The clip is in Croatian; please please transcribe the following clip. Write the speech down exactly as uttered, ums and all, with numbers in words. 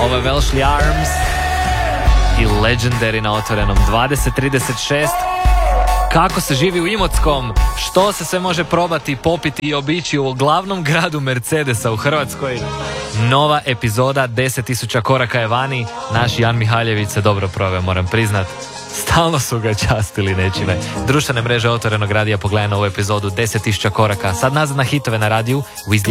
Ovo je Welshly Arms i Legendary na Otvorenom. Dvadeset trideset šest. Kako se živi u Imotskom? Što se sve može probati, popiti i obići u glavnom gradu Mercedesa u Hrvatskoj? Nova epizoda deset tisuća koraka je vani. Naš Jan Mihaljević se dobro proveo, moram priznat. Stalno su ga častili nečime. Društvene mreže Otvorenog radija, pogledaj na ovu epizodu deset tisuća koraka. Sad nazad na hitove na radiju.